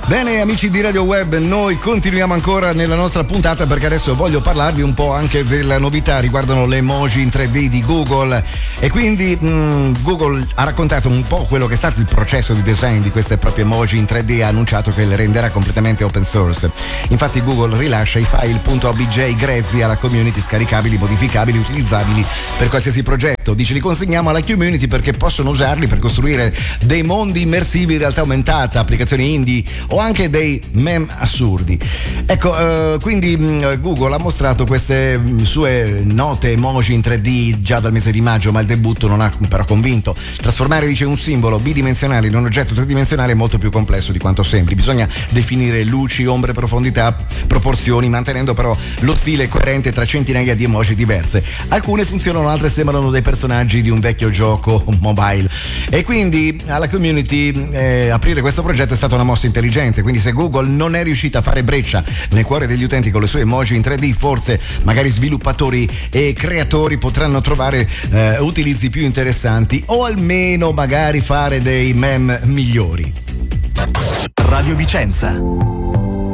Bene amici di Radio Web, noi continuiamo ancora nella nostra puntata perché adesso voglio parlarvi un po' anche della novità riguardano le emoji in 3D di Google e quindi Google ha raccontato un po' quello che è stato il processo di design di queste proprie emoji in 3D e ha annunciato che le renderà completamente open source. Infatti Google rilascia i file .obj grezzi alla community, scaricabili, modificabili, utilizzabili per qualsiasi progetto. Dice li consegniamo alla community perché possono usarli per costruire dei mondi immersivi in realtà aumentata, applicazioni indie o anche dei meme assurdi. Ecco, quindi Google ha mostrato queste sue note emoji in 3D già dal mese di maggio, ma il debutto non ha però convinto. Trasformare, dice, un simbolo bidimensionale in un oggetto tridimensionale è molto più complesso di quanto sembri. Bisogna definire luci, ombre, profondità, proporzioni, mantenendo però lo stile coerente tra centinaia di emoji diverse. Alcune funzionano, altre sembrano dei personaggi di un vecchio gioco mobile. E quindi alla community aprire questo progetto è stata una mossa intelligente. Quindi se Google non è riuscita a fare breccia nel cuore degli utenti con le sue emoji in 3D, forse magari sviluppatori e creatori potranno trovare utilizzi più interessanti o almeno magari fare dei meme migliori. Radio Vicenza.